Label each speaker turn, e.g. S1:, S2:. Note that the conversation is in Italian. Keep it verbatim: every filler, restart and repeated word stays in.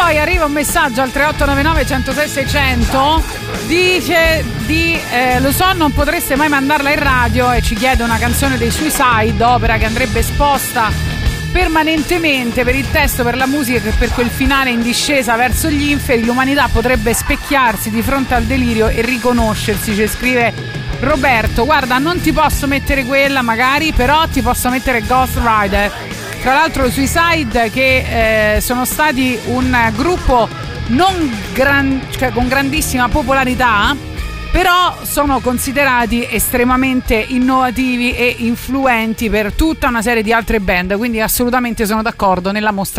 S1: poi arriva un messaggio al tre otto nove nove uno zero sei sei zero zero, dice di eh, lo so non potreste mai mandarla in radio, e ci chiede una canzone dei Suicide, opera che andrebbe esposta permanentemente per il testo, per la musica, che per quel finale in discesa verso gli inferi l'umanità potrebbe specchiarsi di fronte al delirio e riconoscersi, ci scrive Roberto. Guarda, non ti posso mettere quella magari, però ti posso mettere Ghost Rider. Tra l'altro Suicide, che eh, sono stati un gruppo non gran, cioè con grandissima popolarità, però sono considerati estremamente innovativi e influenti per tutta una serie di altre band, quindi assolutamente sono d'accordo nella mostra